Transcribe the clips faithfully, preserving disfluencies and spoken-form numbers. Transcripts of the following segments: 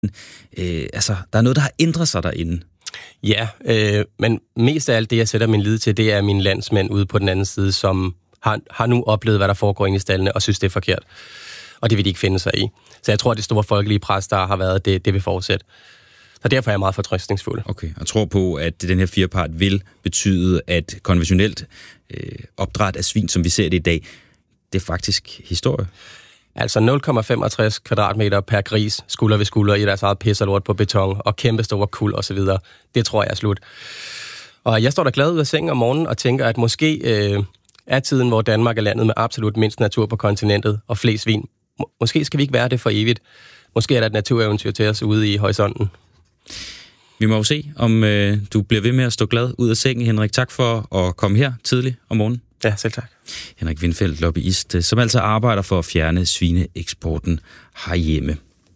Øh, altså, der er noget, der har ændret sig derinde. Ja, øh, men mest af alt det, jeg sætter min lid til, det er mine landsmænd ude på den anden side, som har, har nu oplevet, hvad der foregår inde i stallene, og synes, det er forkert. Og det vil de ikke finde sig i. Så jeg tror, at det store folkelige pres, der har været, det, det vil fortsætte. Så derfor er jeg meget fortrøstningsfuld. Okay, og tror på, at den her firepart vil betyde, at konventionelt øh, opdræt af svin, som vi ser det i dag, det er faktisk historie? Altså nul komma femogtres kvadratmeter per gris, skulder ved skulder i deres eget pis og lort på beton, og kæmpe store kuld og så videre. Det tror jeg er slut. Og jeg står der glad ud af sengen om morgenen og tænker, at måske øh, er tiden, hvor Danmark er landet med absolut mindst natur på kontinentet og flest svin. Må- måske skal vi ikke være det for evigt. Måske er der et natureventyr til os ude i horisonten. Vi må jo se, om øh, du bliver ved med at stå glad ud af sengen, Henrik. Tak for at komme her tidligt om morgenen. Ja, selv tak. Henrik Windfeldt, lobbyist, som altså arbejder for at fjerne svineeksporten herhjemme.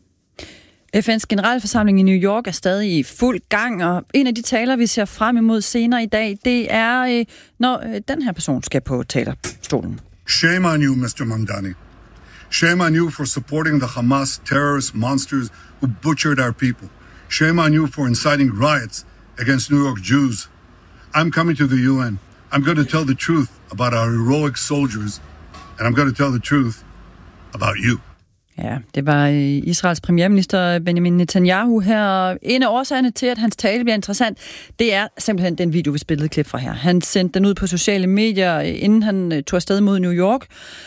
F N's generalforsamling i New York er stadig i fuld gang, og en af de taler, vi ser frem imod senere i dag, det er, når den her person skal på talerstolen. Shame on you, mister Mamdani. Shame on you for supporting the Hamas terrorist monsters who butchered our people. Shame on you for inciting riots against New York Jews. I'm coming to the U N. I'm going to tell the truth about our heroic soldiers, and I'm going to tell the truth about you. Ja, det var Israels premierminister Benjamin Netanyahu her. En af årsagerne til, at hans tale bliver interessant, det er simpelthen den video, vi spillede klip fra her. Han sendte den ud på sociale medier, inden han tog afsted mod New York.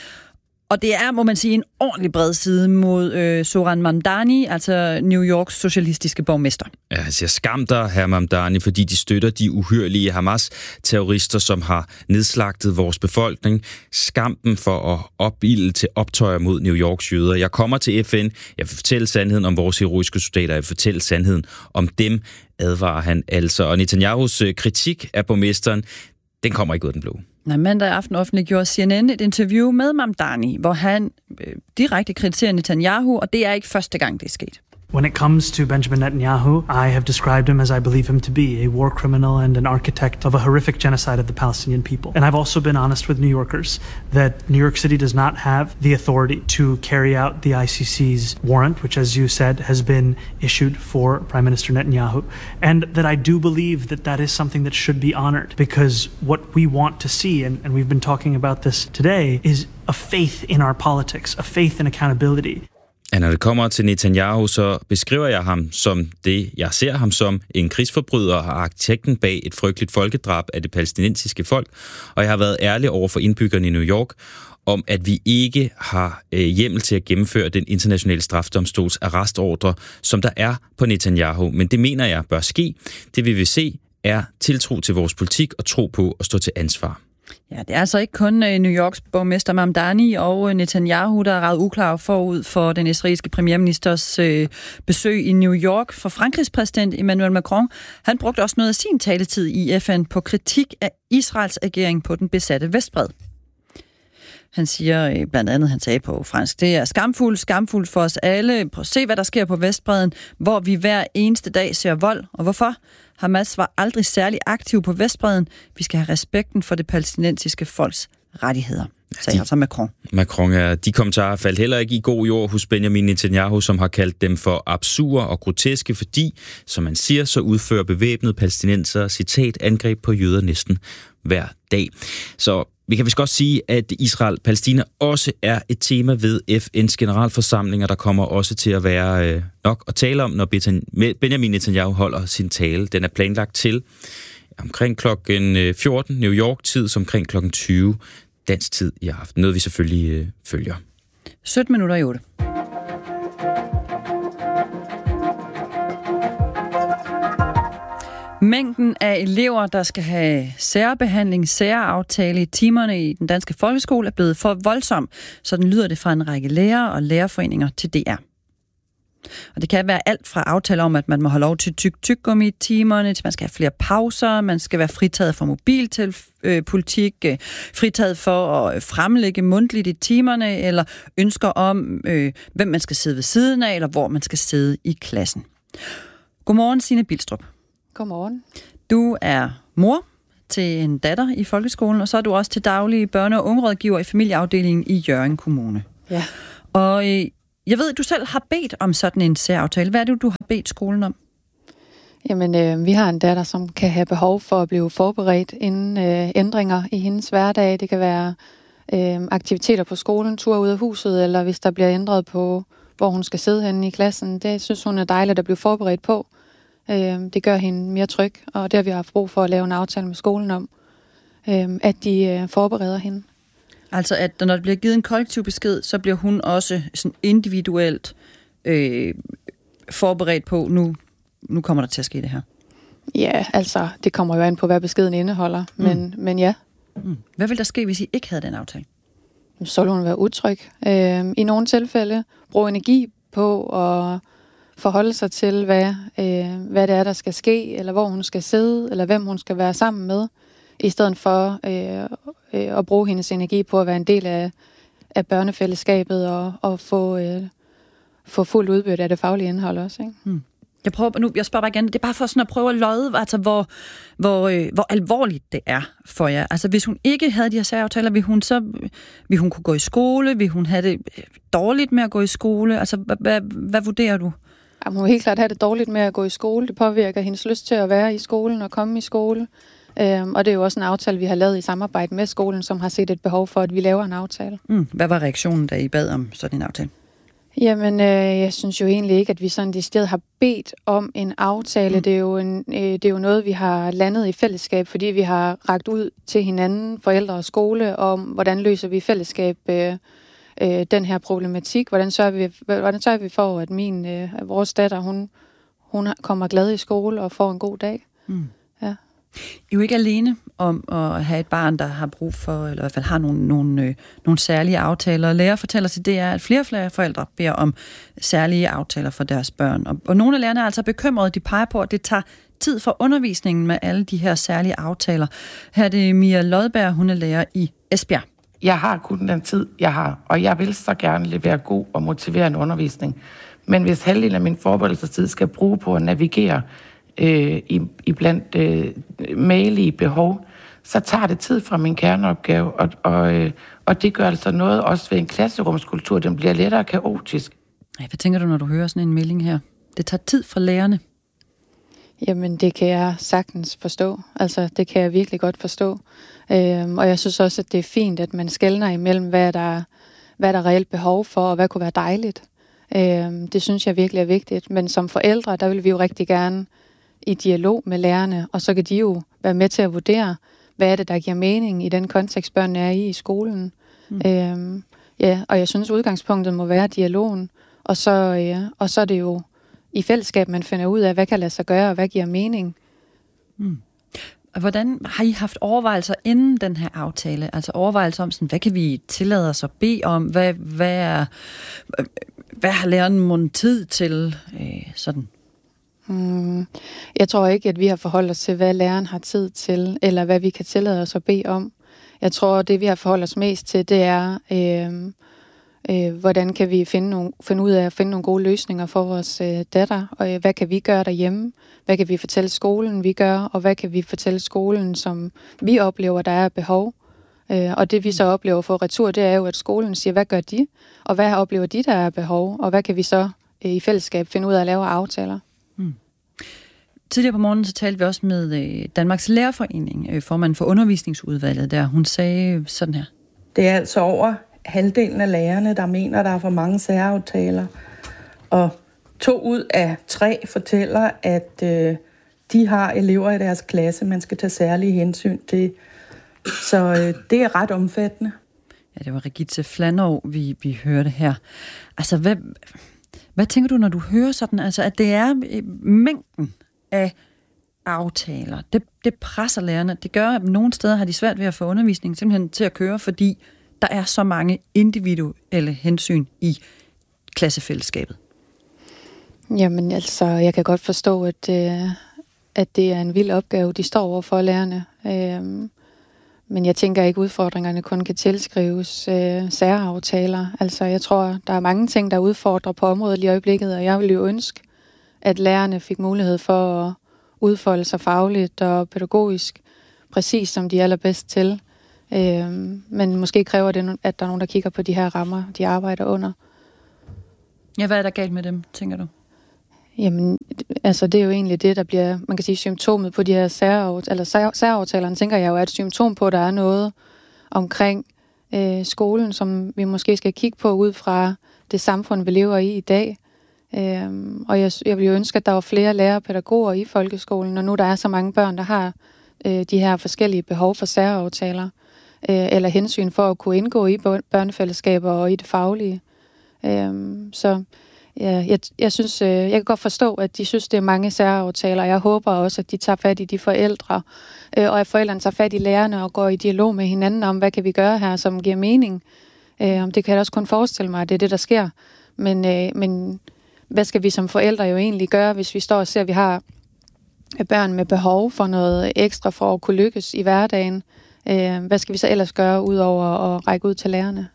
Og det er, må man sige, en ordentlig bred side mod øh, Zohran Mamdani, altså New Yorks socialistiske borgmester. Ja, jeg siger skam dig, herr Mamdani, fordi de støtter de uhyrlige Hamas-terrorister, som har nedslagtet vores befolkning. Skam dem for at opilde til optøjer mod New Yorks jøder. Jeg kommer til F N, jeg vil fortælle sandheden om vores heroiske soldater, jeg vil fortælle sandheden om dem, advarer han altså. Og Netanyahus kritik af borgmesteren, den kommer ikke ud af den blå. Mandag aften offentliggjorde C N N et interview med Mamdani, hvor han øh, direkte kritiserer Netanyahu, og det er ikke første gang, det er sket. When it comes to Benjamin Netanyahu, I have described him as I believe him to be, a war criminal and an architect of a horrific genocide of the Palestinian people. And I've also been honest with New Yorkers that New York City does not have the authority to carry out the I C C's warrant, which, as you said, has been issued for Prime Minister Netanyahu, and that I do believe that that is something that should be honored, because what we want to see, and, and we've been talking about this today, is a faith in our politics, a faith in accountability. Ja, når det kommer til Netanyahu, så beskriver jeg ham som det, jeg ser ham som, en krigsforbryder og arkitekten bag et frygteligt folkedrab af det palæstinensiske folk. Og jeg har været ærlig over for indbyggerne i New York om, at vi ikke har øh, hjemmel til at gennemføre den internationale strafdomstols arrestordre, som der er på Netanyahu. Men det mener jeg bør ske. Det vi vil se er tiltro til vores politik og tro på at stå til ansvar. Ja, det er altså ikke kun New Yorks borgmester Mamdani og Netanyahu, der er ret uklar forud for den israelske premierministers øh, besøg i New York. For Frankrigs præsident Emmanuel Macron, han brugte også noget af sin taletid i F N på kritik af Israels agering på den besatte Vestbred. Han siger øh, blandt andet, han sagde på fransk, det er skamfuldt, skamfuldt for os alle. Prøv at se, hvad der sker på Vestbredden, hvor vi hver eneste dag ser vold. Og hvorfor? Hamas var aldrig særlig aktiv på Vestbredden. Vi skal have respekten for det palæstinensiske folks rettigheder, sagde de, altså Macron. Macron er, de kommentarer faldt heller ikke i god jord hos Benjamin Netanyahu, som har kaldt dem for absurde og groteske, fordi, som man siger, så udfører bevæbnede palæstinenser citat angreb på jøder næsten hver dag. Så vi kan vist godt sige, at Israel-Palæstina også er et tema ved F N's generalforsamlinger, der kommer også til at være øh, nok at tale om, når Benjamin Netanyahu holder sin tale. Den er planlagt til omkring klokken fjorten New York-tid, som omkring klokken tyve dansk tid i aften. Noget vi selvfølgelig øh, følger. sytten minutter i otte. Mængden af elever, der skal have særbehandling, særaftale i timerne i den danske folkeskole, er blevet for voldsom. Sådan lyder det fra en række lærere og lærerforeninger til D R. Og det kan være alt fra aftaler om, at man må have lov til tyk-tyk-gummi i timerne, til man skal have flere pauser, man skal være fritaget fra mobilpolitik, fritaget for at fremlægge mundtligt i timerne, eller ønsker om, øh, hvem man skal sidde ved siden af, eller hvor man skal sidde i klassen. Godmorgen, Signe Bilstrup. Godmorgen. Du er mor til en datter i folkeskolen, og så er du også til daglig børne- og ungerådgiver i familieafdelingen i Hjørring Kommune. Ja. Og i, Jeg ved, at du selv har bedt om sådan en særaftale. Hvad er det, du har bedt skolen om? Jamen, øh, vi har en datter, som kan have behov for at blive forberedt inden øh, ændringer i hendes hverdag. Det kan være øh, aktiviteter på skolen, tur ud af huset, eller hvis der bliver ændret på, hvor hun skal sidde henne i klassen. Det synes hun er dejligt at blive forberedt på. Øh, det gør hende mere tryg, og det har vi haft brug for at lave en aftale med skolen om, øh, at de øh, forbereder hende. Altså, at når der bliver givet en kollektiv besked, så bliver hun også sådan individuelt øh, forberedt på, nu, nu kommer der til at ske det her. Ja, altså, det kommer jo an på, hvad beskeden indeholder, mm. men, men ja. Mm. Hvad ville der ske, hvis I ikke havde den aftale? Så ville hun være utryg. Øh, I nogle tilfælde bruge energi på at forholde sig til, hvad, øh, hvad det er, der skal ske, eller hvor hun skal sidde, eller hvem hun skal være sammen med, i stedet for øh, øh, at bruge hendes energi på at være en del af, af børnefællesskabet og, og få, øh, få fuldt udbytte af det faglige indhold også. Ikke? Hmm. Jeg prøver nu, jeg spørger bare igen, det er bare for sådan at prøve at løde, altså hvor, hvor, øh, hvor alvorligt det er for jer. Altså hvis hun ikke havde de her særaftaler, vil hun så vil hun kunne gå i skole, vil hun have det dårligt med at gå i skole? Altså hvad, hvad, hvad vurderer du? Jamen, hun vil helt klart have det dårligt med at gå i skole. Det påvirker hendes lyst til at være i skolen og komme i skole. Øhm, og det er jo også en aftale, vi har lavet i samarbejde med skolen, som har set et behov for, at vi laver en aftale. Mm. Hvad var reaktionen, da I bad om sådan en aftale? Jamen, øh, jeg synes jo egentlig ikke, at vi sådan i stedet har bedt om en aftale. Mm. Det, er jo en, øh, det er jo noget, vi har landet i fællesskab, fordi vi har rakt ud til hinanden, forældre og skole, om hvordan løser vi i fællesskab øh, øh, den her problematik. Hvordan sørger vi, hvordan sørger vi for, at min, øh, vores datter, hun, hun kommer glad i skole og får en god dag. Mm. Ja. I er jo ikke alene om at have et barn, der har brug for, eller i hvert fald har nogle, nogle, øh, nogle særlige aftaler. Lærer fortæller til det er, at flere og flere forældre beder om særlige aftaler for deres børn. Og, og nogle af lærerne er altså bekymrede. De peger på, at det tager tid for undervisningen med alle de her særlige aftaler. Her er det Mia Lodberg, hun er lærer i Esbjerg. Jeg har kun den tid, jeg har, og jeg vil så gerne levere god og motiverende undervisning. Men hvis halvdelen af min forberedelsestid skal bruge på at navigere øh, i, i blandt øh, malige behov, så tager det tid fra min kerneopgave, og, og, øh, og det gør altså noget også ved en klasserumskultur, den bliver lettere kaotisk. Hvad tænker du, når du hører sådan en melding her? Det tager tid fra lærerne. Jamen, det kan jeg sagtens forstå. Altså, det kan jeg virkelig godt forstå. Øhm, og jeg synes også, at det er fint, at man skelner imellem, hvad der, hvad der er reelt behov for, og hvad kunne være dejligt. Øhm, det synes jeg virkelig er vigtigt. Men som forældre, der vil vi jo rigtig gerne i dialog med lærerne, og så kan de jo være med til at vurdere, hvad er det, der giver mening i den kontekst, børnene er i i skolen. Mm. Øhm, ja, og jeg synes, udgangspunktet må være dialogen, og så, ja, og så er det jo i fællesskab, man finder ud af, hvad kan lade sig gøre, og hvad giver mening. Mm. Hvordan har I haft overvejelser inden den her aftale? Altså overvejelser om, sådan, hvad kan vi tillade os at bede om? Hvad, hvad, er, hvad har læreren mon tid til? Øh, sådan? Hmm. Jeg tror ikke, at vi har forholdt os til, hvad læreren har tid til, eller hvad vi kan tillade os at bede om. Jeg tror, det vi har forholdt os mest til, det er, øh, øh, hvordan kan vi finde, nogle, finde ud af at finde nogle gode løsninger for vores øh, datter, og øh, hvad kan vi gøre derhjemme? Hvad kan vi fortælle skolen, vi gør, og hvad kan vi fortælle skolen, som vi oplever, der er behov? Øh, og det vi så oplever for retur, det er jo, at skolen siger, hvad gør de? Og hvad oplever de, der er behov? Og hvad kan vi så øh, i fællesskab finde ud af at lave aftaler? Hmm. Tidligere på morgenen så talte vi også med øh, Danmarks Lærerforening, øh, formanden for undervisningsudvalget der. Hun sagde sådan her. Det er altså over halvdelen af lærerne, der mener, der er for mange særaftaler. Og to ud af tre fortæller, at øh, de har elever i deres klasse, man skal tage særlige hensyn til. Så øh, det er ret omfattende. Ja, det var Regitze Flanov, vi, vi hørte her. Altså, hvad, hvad tænker du, når du hører sådan, altså, at det er mængden af aftaler? Det, det presser lærerne. Det gør, at nogle steder har de svært ved at få undervisningen simpelthen til at køre, fordi der er så mange individuelle hensyn i klassefællesskabet. Jamen altså, jeg kan godt forstå, at, øh, at det er en vild opgave, de står over for lærerne. Øh, men jeg tænker ikke, at udfordringerne kun kan tilskrives øh, særaftaler. Altså, jeg tror, der er mange ting, der udfordrer på området i øjeblikket, og jeg ville jo ønske, at lærerne fik mulighed for at udfolde sig fagligt og pædagogisk, præcis som de er allerbedst til. Øh, men måske kræver det, at der er nogen, der kigger på de her rammer, de arbejder under. Ja, hvad er der galt med dem, tænker du? Jamen, altså det er jo egentlig det, der bliver, man kan sige, symptomet på de her særaftaler, eller sær, særaftalerne, tænker jeg jo, er et symptom på, at der er noget omkring øh, skolen, som vi måske skal kigge på ud fra det samfund, vi lever i i dag. Øh, og jeg, jeg vil jo ønske, at der var flere lærere og pædagoger i folkeskolen, og nu der er så mange børn, der har øh, de her forskellige behov for særaftaler, øh, eller hensyn for at kunne indgå i børnefællesskaber og i det faglige. Øh, så ja, jeg, jeg synes, øh, jeg kan godt forstå, at de synes, det er mange særaftaler, og jeg håber også, at de tager fat i de forældre, øh, og at forældrene tager fat i lærerne og går i dialog med hinanden om, hvad kan vi gøre her, som giver mening. Øh, det kan jeg også kun forestille mig, at det er det, der sker. Men, øh, men hvad skal vi som forældre jo egentlig gøre, hvis vi står og ser, at vi har børn med behov for noget ekstra for at kunne lykkes i hverdagen? Øh, hvad skal vi så ellers gøre, udover at række ud til lærerne?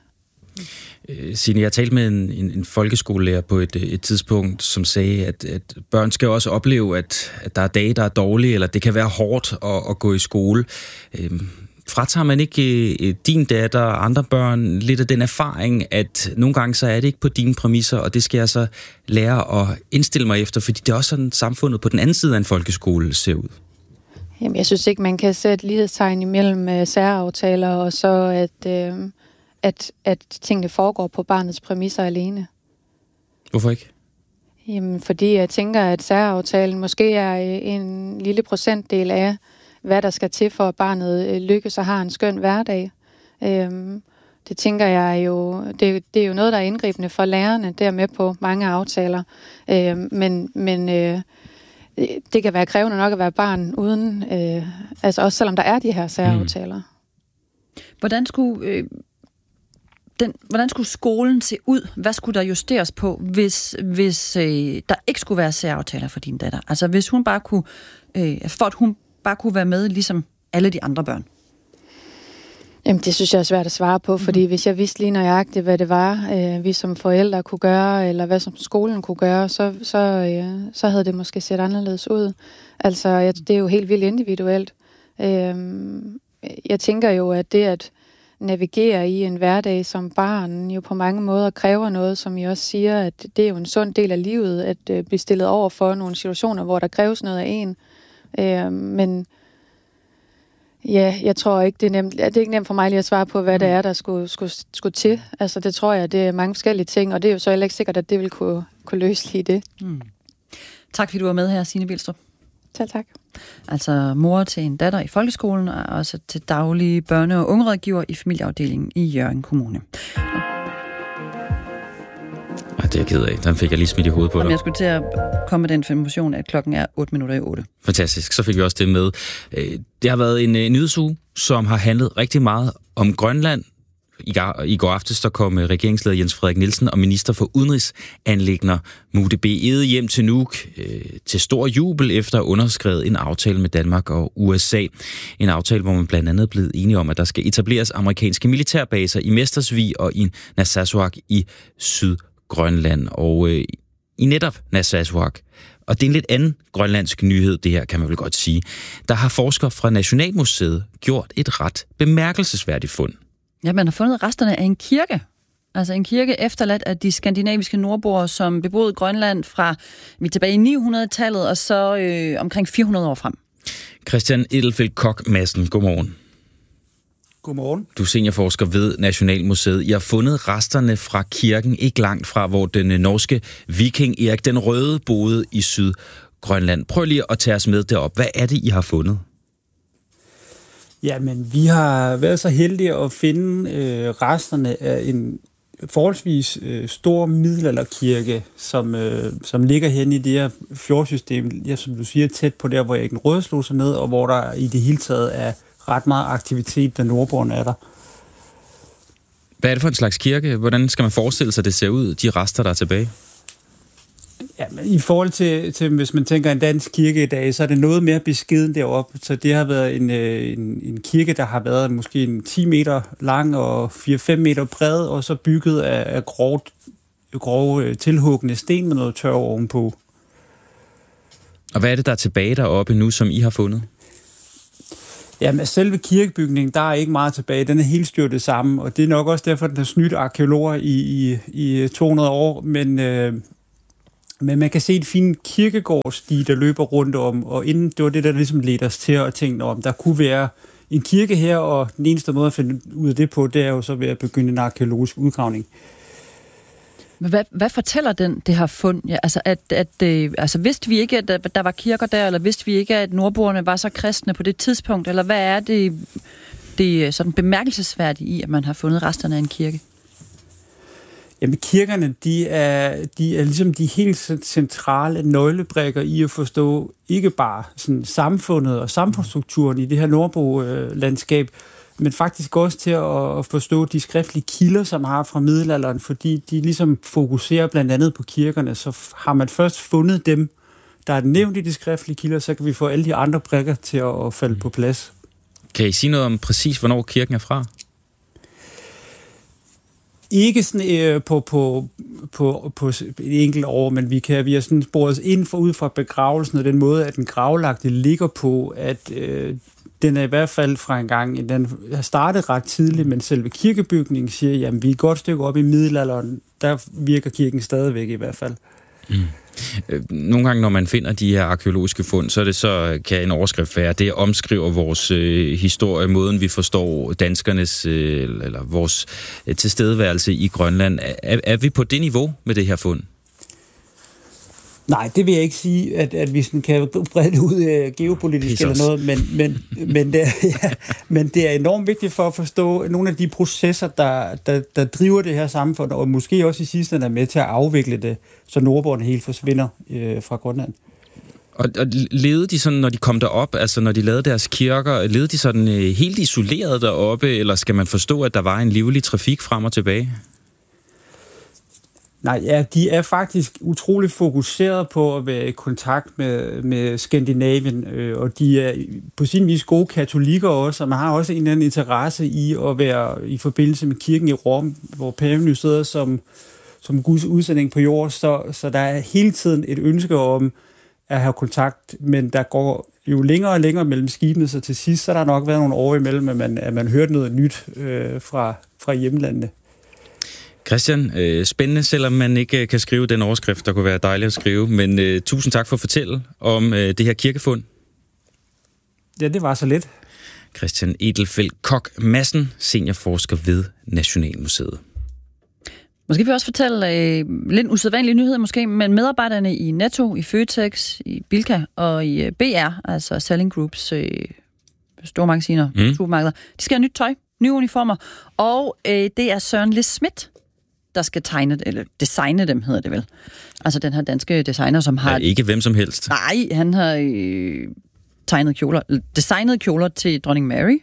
Signe, jeg talte med en, en, en folkeskolelærer på et, et tidspunkt, som sagde, at, at børn skal også opleve, at, at der er dage, der er dårlige, eller det kan være hårdt at, at gå i skole. Øhm, fratager man ikke øh, din datter og andre børn lidt af den erfaring, at nogle gange så er det ikke på dine præmisser, og det skal jeg så lære at indstille mig efter, fordi det er også sådan, samfundet på den anden side af en folkeskole ser ud? Jamen, jeg synes ikke, man kan sætte lighedstegn imellem uh, særaftaler og så at... Øh At, at tingene foregår på barnets præmisser alene. Hvorfor ikke? Jamen, fordi jeg tænker, at særaftalen måske er en lille procentdel af, hvad der skal til for, at barnet lykkes og har en skøn hverdag. Øhm, det tænker jeg jo, det, det er jo noget, der er indgribende for lærerne, dermed på mange aftaler. Øhm, men men øh, det kan være krævende nok at være barn uden, øh, altså også selvom der er de her særaftaler. Mm. Hvordan skulle... Øh Den, hvordan skulle skolen se ud? Hvad skulle der justeres på, hvis, hvis øh, der ikke skulle være særaftaler for din datter? Altså hvis hun bare kunne, øh, for at hun bare kunne være med, ligesom alle de andre børn? Jamen det synes jeg er svært at svare på, fordi mm-hmm. hvis jeg vidste lige nøjagtigt, hvad det var, øh, vi som forældre kunne gøre, eller hvad som skolen kunne gøre, så, så, øh, så havde det måske set anderledes ud. Altså jeg, det er jo helt vildt individuelt. Øh, jeg tænker jo, at det at navigere i en hverdag som barn jo på mange måder kræver noget, som I også siger, at det er jo en sund del af livet, at øh, blive stillet over for nogle situationer, hvor der kræves noget af en. Øh, men ja, jeg tror ikke, det er nemt. Det er ikke nemt for mig lige at svare på, hvad det er, der skulle, skulle, skulle til. Altså det tror jeg, det er mange forskellige ting, og det er jo så heller ikke sikkert, at det vil kunne, kunne løse lige det. Mm. Tak fordi du var med her, Signe Bilstrup. Selv tak. Altså mor til en datter i folkeskolen, og også til daglige børne- og ungerådgiver i familieafdelingen i Hjørring Kommune. Ej, det er jeg ked af. Den fik jeg lige smidt i hovedet på dig. Jeg skulle til at komme med den information, at klokken er otte minutter i otte. Fantastisk. Så fik vi også det med. Det har været en nyhedsuge, som har handlet rigtig meget om Grønland. I går aftes der kom regeringsleder Jens Frederik Nielsen og minister for udenrigsanliggender Mude B. Egede hjem til Nuuk øh, til stor jubel efter at underskrevet en aftale med Danmark og U S A. En aftale, hvor man blandt andet er blevet enige om, at der skal etableres amerikanske militærbaser i Mestersvig og i Narsarsuaq i Sydgrønland. Og øh, i netop Narsarsuaq, og det er en lidt anden grønlandsk nyhed, det her kan man vel godt sige, der har forskere fra Nationalmuseet gjort et ret bemærkelsesværdigt fund. Ja, man har fundet resterne af en kirke. Altså en kirke efterladt af de skandinaviske nordboere, som beboede Grønland fra vi tilbage i ni hundrede-tallet og så øh, omkring fire hundrede år frem. Christian Edelfeldt Koch Madsen, godmorgen. Godmorgen. Du er seniorforsker ved Nationalmuseet. I har fundet resterne fra kirken ikke langt fra, hvor den norske viking Erik den Røde boede i Sydgrønland. Prøv lige at tage os med derop. Hvad er det, I har fundet? Ja, men vi har været så heldige at finde øh, resterne af en forholdsvis øh, stor middelalderkirke, som, øh, som ligger hen i det her fjordsystem, ja, som du siger, tæt på der, hvor Erik den Røde slog sig ned, og hvor der i det hele taget er ret meget aktivitet, da nordboerne er der. Hvad er det for en slags kirke? Hvordan skal man forestille sig, det ser ud, de rester, der er tilbage? Ja, men i forhold til, til, hvis man tænker en dansk kirke i dag, så er det noget mere beskeden deroppe. Så det har været en, en, en kirke, der har været måske en ti meter lang og fire til fem meter bred, og så bygget af, af grove, grove tilhuggende sten med noget tør ovenpå. Og hvad er det, der er tilbage deroppe nu, som I har fundet? Jamen, selve kirkebygningen, der er ikke meget tilbage. Den er helt styrtet sammen, og det er nok også derfor, den har snydt arkeologer i, i, i to hundrede år. Men, øh, men man kan se et fint kirkegårdssti, der løber rundt om, og inden det var det, der ligesom ledte os til at tænke, om der kunne være en kirke her, og den eneste måde at finde ud af det på, det er jo så ved at begynde en arkeologisk udgravning. Hvad, hvad fortæller den, det her fund? Ja, altså, at, at, øh, altså, vidste vi ikke, at der, der var kirker der, eller vidste vi ikke, at nordboerne var så kristne på det tidspunkt? Eller hvad er det, det sådan bemærkelsesværdige i, at man har fundet resterne af en kirke? Jamen, kirkerne, de er, de er ligesom de helt centrale nøglebrikker i at forstå ikke bare sådan samfundet og samfundsstrukturen i det her nordbo-landskab, men faktisk også til at forstå de skriftlige kilder, som har fra middelalderen, fordi de ligesom fokuserer blandt andet på kirkerne. Så har man først fundet dem, der er nævnt i de skriftlige kilder, så kan vi få alle de andre brikker til at falde på plads. Kan I sige noget om præcis, hvornår kirken er fra? Ikke sådan øh, på, på, på, på et enkelt år, men vi, kan, vi har sådan sporet os ind for, ud fra begravelsen, og den måde, at den gravlagte ligger på, at øh, den er i hvert fald fra en gang, den har startet ret tidligt, men selve kirkebygningen siger, jamen vi er et godt stykke op i middelalderen, der virker kirken stadigvæk i hvert fald. Mm. Nogle gange, når man finder de her arkeologiske fund, så er det så, kan en overskrift være, det omskriver vores øh, historie, måden vi forstår danskernes, øh, eller vores øh, tilstedeværelse i Grønland. Er, er vi på det niveau med det her fund? Nej, det vil jeg ikke sige, at, at vi sådan kan brede det ud øh, geopolitisk eller noget, men, men, men, det er, ja, men det er enormt vigtigt for at forstå nogle af de processer, der, der, der driver det her samfund, og måske også i sidste ende er med til at afvikle det, så nordboerne helt forsvinder øh, fra Grønland. Og, og levede de sådan, når de kom derop, altså når de lavede deres kirker, levede de sådan øh, helt isoleret deroppe, eller skal man forstå, at der var en livlig trafik frem og tilbage? Nej, ja, de er faktisk utrolig fokuseret på at være i kontakt med, med Skandinavien, øh, og de er på sin vis gode katolikker også, og man har også en eller anden interesse i at være i forbindelse med kirken i Rom, hvor paven jo sidder som, som Guds udsending på jord, så, så der er hele tiden et ønske om at have kontakt, men der går jo længere og længere mellem skibene, så til sidst så har der nok været nogle år imellem, at man, at man hørte noget nyt øh, fra, fra hjemlandene. Christian, øh, spændende, selvom man ikke kan skrive den overskrift, der kunne være dejligt at skrive, men øh, tusind tak for at fortælle om øh, det her kirkefund. Ja, det var så lidt. Christian Edelfeldt Koch Madsen, seniorforsker ved Nationalmuseet. Måske vil jeg også fortælle øh, lidt usædvanlige nyheder måske, men medarbejderne i Netto, i Føtex, i Bilka og i øh, B R, altså Selling Groups øh, store magasiner, mm. supermarkeder, de skal have nyt tøj, nye uniformer, og øh, det er Søren Le Schmidt, der skal tegne, eller designe dem, hedder det vel. Altså den her danske designer, som har... Ja, ikke hvem som helst. Nej, han har øh, tegnet kjoler, designet kjoler til dronning Mary.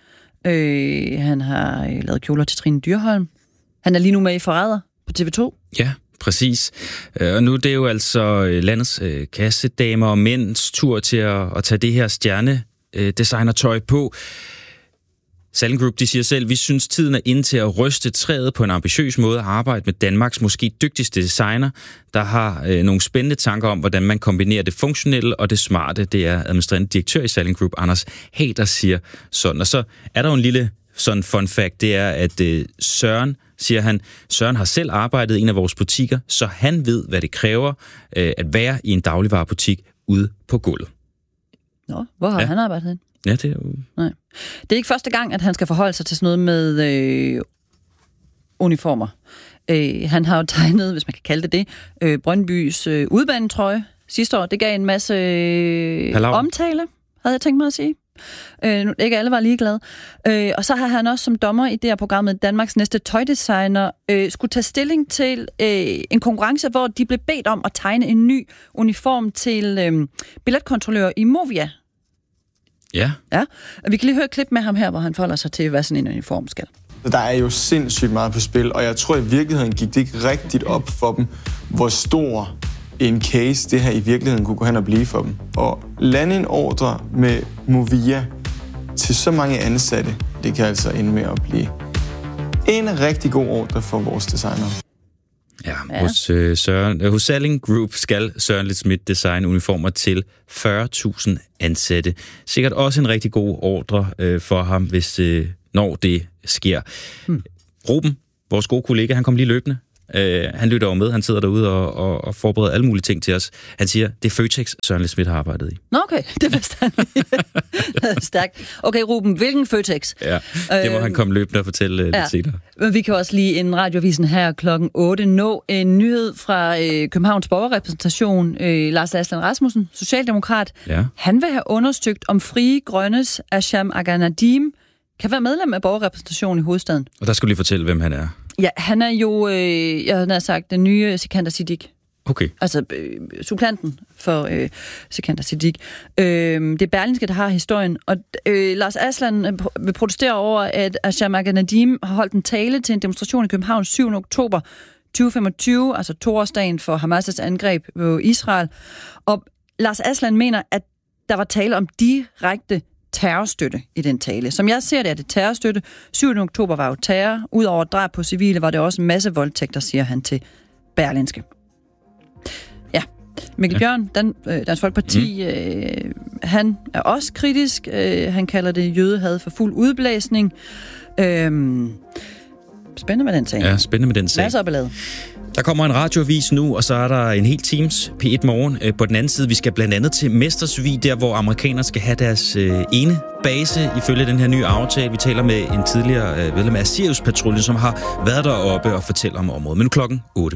Øh, han har øh, lavet kjoler til Trine Dyrholm. Han er lige nu med i Forræder på T V to. Ja, præcis. Og nu er det jo altså landets øh, kassedamer og mænds tur til at, at tage det her stjernedesignertøj på. Selling Group, de siger selv, vi synes tiden er inde til at ryste træet på en ambitiøs måde at arbejde med Danmarks måske dygtigste designer, der har øh, nogle spændende tanker om, hvordan man kombinerer det funktionelle og det smarte. Det er administrerende direktør i Selling Group, Anders Hag, der siger sådan. Og så er der jo en lille sådan fun fact, det er, at øh, Søren, siger han, Søren har selv arbejdet i en af vores butikker, så han ved, hvad det kræver øh, at være i en dagligvarebutik ude på gulvet. Nå, hvor har ja. han arbejdet hen? Ja, det er jo... Nej. Det er ikke første gang, at han skal forholde sig til sådan noget med øh, uniformer. Øh, han har jo tegnet, hvis man kan kalde det det, øh, Brøndbys øh, udbanetrøje sidste år. Det gav en masse øh, omtale, havde jeg tænkt mig at sige. Øh, ikke alle var ligeglade. Øh, og så har han også som dommer i det her programmet, Danmarks næste tøjdesigner, øh, skulle tage stilling til øh, en konkurrence, hvor de blev bedt om at tegne en ny uniform til øh, billetkontrollører i Movia. Ja. Ja, og vi kan lige høre et klip med ham her, hvor han forholder sig til, hvad sådan en uniform skal. Der er jo sindssygt meget på spil, og jeg tror i virkeligheden gik det ikke rigtigt op for dem, hvor stor en case det her i virkeligheden kunne gå hen og blive for dem. Og lande en ordre med Movia til så mange ansatte, det kan altså ende med at blive en rigtig god ordre for vores designere. Ja, ja. Hos, øh, Søren, øh, hos Salling Group skal Søren Lidt-Smith designe uniformer til fyrre tusind ansatte. Sikkert også en rigtig god ordre øh, for ham, hvis øh, når det sker. Hmm. Ruben, vores gode kollega, han kom lige løbende. Uh, han lytter jo med, han sidder derude og, og, og forbereder alle mulige ting til os. Han siger, det er Føtex, Søren Lidt-Smith har arbejdet i. Nå okay, det vidste han lige. Stærkt. Okay, Ruben, hvilken Føtex? Ja, det må øh, han komme løbende og fortælle uh, ja. lidt senere. Men vi kan også lige en radioavisen her klokken otte nå en nyhed fra øh, Københavns borgerrepræsentation. Øh, Lars Aslan Rasmussen, socialdemokrat. Ja. Han vil have undersøgt, om Frie Grønnes Asham Aganadim kan være medlem af borgerrepræsentationen i hovedstaden. Og der skal du lige fortælle, hvem han er. Ja, han er jo, øh, jeg havde sagt, den nye Sikander Siddiq. Okay. Altså øh, supplanten for øh, Sikander Siddiq. Øh, det er Berlingske, der har historien. Og øh, Lars Aslan øh, vil protestere over, at Asham Aganadim har holdt en tale til en demonstration i København syvende oktober tyve femogtyve, altså toårsdagen for Hamas' angreb på Israel. Og Lars Aslan mener, at der var tale om direkte terrorstøtte i den tale. Som jeg ser det, er det terrorstøtte. syvende oktober var jo terror. Udover drab på civile var det også en masse voldtægter, siger han til Berlingske. Ja, Mikkel ja. Bjørn, Dan, øh, Dansk Folkeparti, mm. øh, han er også kritisk. Øh, han kalder det jødehad for fuld udblæsning. Øh, spændende med den sag. Ja, spændende med den sag. Masser af ballade. Der kommer en radioavis nu, og så er der en hel Teams P et Morgen. På den anden side, vi skal blandt andet til Mestersvig, der hvor amerikanere skal have deres øh, ene base ifølge den her nye aftale. Vi taler med en tidligere øh, medlem af Sirius-patruljen, som har været deroppe og fortæller om området. Men nu klokken otte.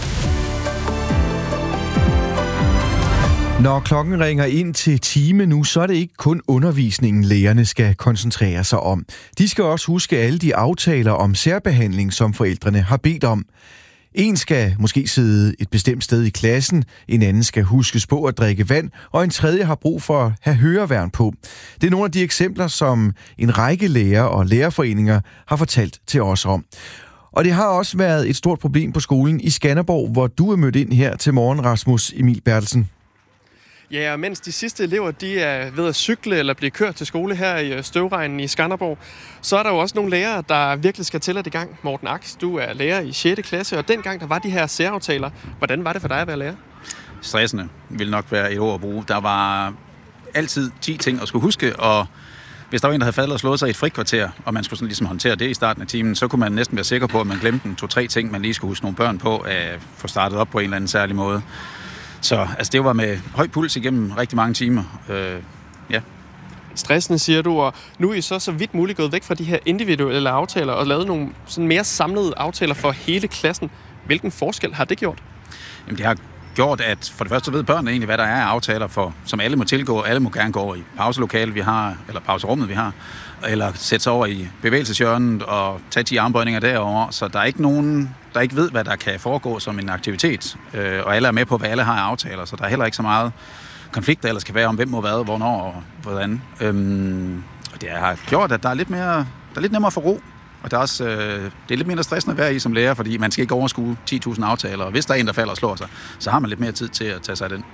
Når klokken ringer ind til time nu, så er det ikke kun undervisningen, lærerne skal koncentrere sig om. De skal også huske alle de aftaler om særbehandling, som forældrene har bedt om. En skal måske sidde et bestemt sted i klassen, en anden skal huskes på at drikke vand, og en tredje har brug for at have høreværn på. Det er nogle af de eksempler, som en række lærere og lærerforeninger har fortalt til os om. Og det har også været et stort problem på skolen i Skanderborg, hvor du er mødt ind her til morgen, Rasmus Emil Bertelsen. Ja, og mens de sidste elever de er ved at cykle eller blive kørt til skole her i støvregnen i Skanderborg, så er der jo også nogle lærere, der virkelig skal til at i gang. Morten Aks, du er lærer i sjette klasse, og dengang der var de her særaftaler. Hvordan var det for dig at være lærer? Stressende vil nok være et ord at bruge. Der var altid ti ting at skulle huske, og hvis der var en, der havde faldet og slået sig i et frikvarter, og man skulle sådan ligesom håndtere det i starten af timen, så kunne man næsten være sikker på, at man glemte en to-tre ting, man lige skulle huske nogle børn på, at få startet op på en eller anden særlig måde. Så altså, det var med høj puls igennem rigtig mange timer. Øh, ja. Stressende, siger du, og nu er I så så vidt muligt gået væk fra de her individuelle aftaler og lavet nogle sådan mere samlede aftaler for hele klassen. Hvilken forskel har det gjort? Jamen, det har gjort, at for det første ved børnene egentlig, hvad der er af aftaler, for, som alle må tilgå. Alle må gerne gå over i pauselokalet, vi har, eller pauserummet, vi har, eller sætte sig over i bevægelseshjørnet og tage de armbøjninger derover. Så der er ikke nogen, der ikke ved, hvad der kan foregå som en aktivitet. Øh, og alle er med på, hvad alle har af aftaler, så der er heller ikke så meget konflikter, ellers kan være om, hvem må hvad, hvornår og hvordan. Øhm, og det har gjort, at der er lidt, mere, der er lidt nemmere for ro. Og der er også, øh, det er lidt mindre stressende at være i som lærer, fordi man skal ikke overskue ti tusind aftaler. Og hvis der er en, der falder og slår sig, så har man lidt mere tid til at tage sig af den.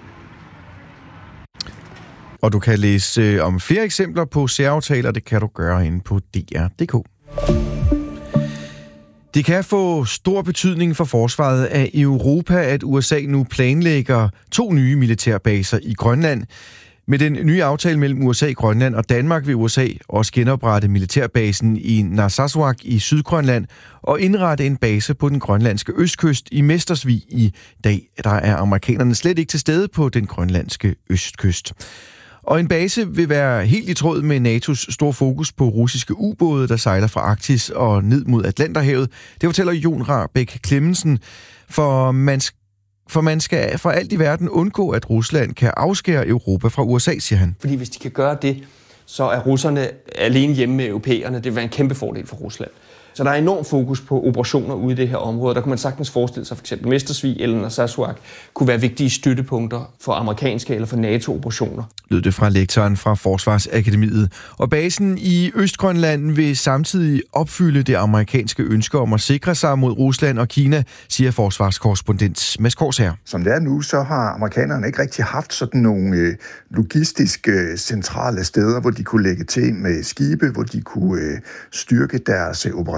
Og du kan læse øh, om flere eksempler på særaftaler, det kan du gøre inde på D R punktum d k. Det kan få stor betydning for forsvaret af Europa, at U S A nu planlægger to nye militærbaser i Grønland. Med den nye aftale mellem U S A, Grønland og Danmark vil U S A også genoprette militærbasen i Narsarsuaq i Sydgrønland og indrette en base på den grønlandske østkyst i Mestersvig i dag. Der er amerikanerne slet ikke til stede på den grønlandske østkyst. Og en base vil være helt i tråd med N A T O's store fokus på russiske ubåde, der sejler fra Arktis og ned mod Atlanterhavet. Det fortæller Jon Rahbek Clemmensen, for man skal For man skal for alt i verden undgå, at Rusland kan afskære Europa fra U S A, siger han. Fordi hvis de kan gøre det, så er russerne alene hjemme med europæerne. Det vil være en kæmpe fordel for Rusland. Så der er enorm fokus på operationer ude i det her område. Der kunne man sagtens forestille sig, f.eks. Mestersvig eller Narsarsuaq kunne være vigtige støttepunkter for amerikanske eller for NATO-operationer. Lød det fra lektoren fra Forsvarsakademiet. Og basen i Østgrønland vil samtidig opfylde det amerikanske ønske om at sikre sig mod Rusland og Kina, siger forsvarskorrespondent Mads Korsherr. Som det er nu, så har amerikanerne ikke rigtig haft sådan nogle øh, logistiske øh, centrale steder, hvor de kunne lægge til med skibe, hvor de kunne øh, styrke deres øh, operationer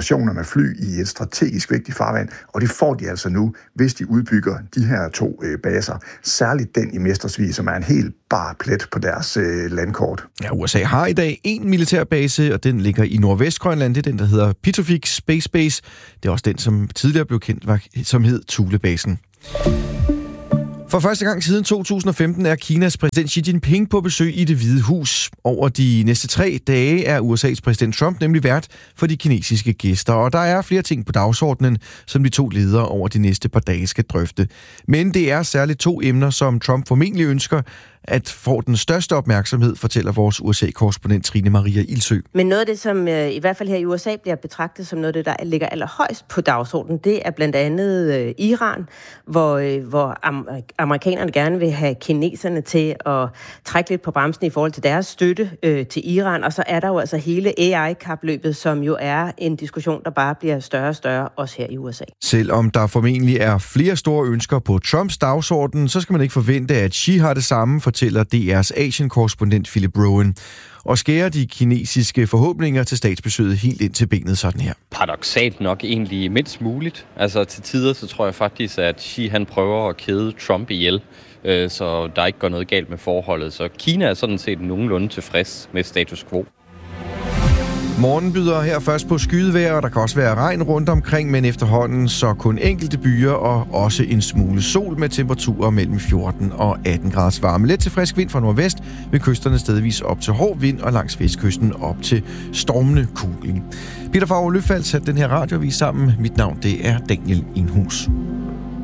operationer med fly i et strategisk vigtigt farvand, og det får de altså nu, hvis de udbygger de her to øh, baser. Særligt den i Mestersvig, som er en helt bar plet på deres øh, landkort. Ja, U S A har i dag en militærbase, og den ligger i Nordvestgrønland. Det er den, der hedder Pituffik Space Base. Det er også den, som tidligere blev kendt, som hed Thulebasen. For første gang siden to tusind og femten er Kinas præsident Xi Jinping på besøg i Det Hvide Hus. Over de næste tre dage er U S A's præsident Trump nemlig vært for de kinesiske gæster, og der er flere ting på dagsordenen, som de to ledere over de næste par dage skal drøfte. Men det er særligt to emner, som Trump formentlig ønsker at få den største opmærksomhed, fortæller vores U S A-korrespondent Trine Maria Ilsø. Men noget af det, som øh, i hvert fald her i U S A bliver betragtet som noget af det, der ligger allerhøjst på dagsordenen, det er blandt andet øh, Iran, hvor, øh, hvor am- amerikanerne gerne vil have kineserne til at trække lidt på bremsen i forhold til deres støtte øh, til Iran. Og så er der jo altså hele A I-kapløbet, som jo er en diskussion, der bare bliver større og større, også her i U S A. Selvom der formentlig er flere store ønsker på Trumps dagsorden, så skal man ikke forvente, at Xi har det samme, fortæller D R's Asien-korrespondent Philip Rowan, og skærer de kinesiske forhåbninger til statsbesøget helt ind til benet sådan her. Paradoksalt nok egentlig mindst muligt. Altså til tider, så tror jeg faktisk, at Xi han prøver at kæde Trump ihjel, så der ikke går noget galt med forholdet. Så Kina er sådan set nogenlunde tilfreds med status quo. Morgen byder her først på skydevejr, og der kan også være regn rundt omkring, men efterhånden så kun enkelte byer og også en smule sol med temperaturer mellem fjorten og atten graders varme. Let til frisk vind fra nordvest, ved kysterne stedvis op til hård vind og langs vestkysten op til stormende kuling. Peter Favre Løfald satte den her radioavis sammen. Mit navn det er Daniel Inhus.